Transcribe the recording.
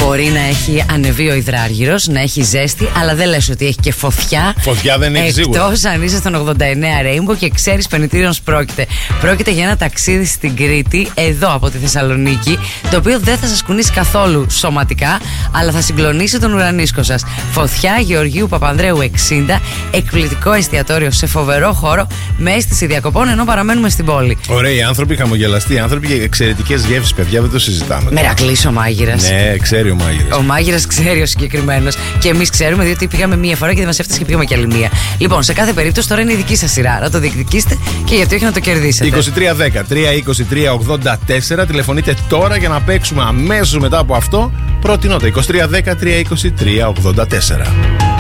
Μπορεί να έχει ανεβεί ο υδράργυρος, να έχει ζέστη, αλλά δεν λες ότι έχει και φωτιά. Φωτιά δεν έχει σίγουρα. Εκτός αν είσαι στον 89 Rainbow και ξέρεις περί τίνος πρόκειται. Πρόκειται για ένα ταξίδι στην Κρήτη, εδώ από τη Θεσσαλονίκη, το οποίο δεν θα σας κουνήσει καθόλου σωματικά, αλλά θα συγκλονίσει τον ουρανίσκο σας. Φωτιά Γεωργίου Παπανδρέου 60, εκπληκτικό εστιατόριο σε φοβερό χώρο, με αίσθηση διακοπών ενώ παραμένουμε στην πόλη. Ωραίοι άνθρωποι, χαμογελαστοί άνθρωποι και εξαιρετικές γεύσεις, παιδιά, δεν το συζητάμε. Μερακλής ο μάγειρας. Ναι, ξέρει ο μάγειρας. Ο μάγειρας ξέρει ο συγκεκριμένος. Και εμείς ξέρουμε, διότι πήγαμε μία φορά και δεν μας έφτασε και πήγαμε κι άλλη μία. Λοιπόν, σε κάθε περίπτωση τώρα είναι η δική σας σειρά. Να το διεκδικήσετε και γιατί όχι να το κερδίσετε. 2310-323-84. Τηλεφωνείτε τώρα για να παίξουμε αμέσως μετά από αυτό. Πρώτη νότα 2310-323-84.